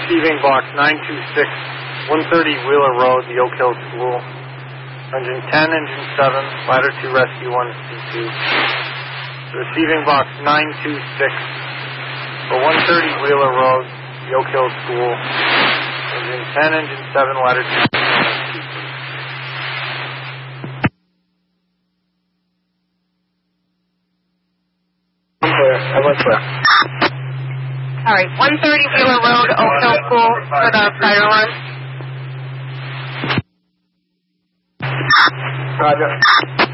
Receiving box 926, 130 Wheeler Road, the Oak Hill School. Engine 10, engine 7, ladder 2, rescue 1, C2. Receiving box 926, for 130 Wheeler Road, the Oak Hill School. Engine 10, engine 7, ladder 2, C2. Everyone's clear. All right, 130 Wheeler Road, Oak Hill School for the fire alarm. Roger.